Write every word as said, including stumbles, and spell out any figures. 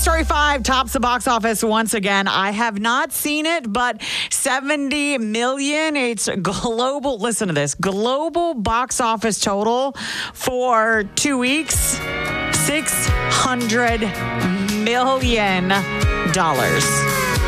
Story five tops the box office once again. I have not seen it, but seventy million. It's global. Listen to this. Global box office total for two weeks, six hundred million dollars.